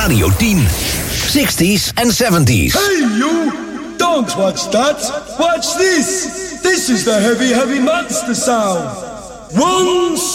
Radio 10. 60s and 70s. Hey you! Don't watch that! Watch this! This is the heavy, heavy monster sound! One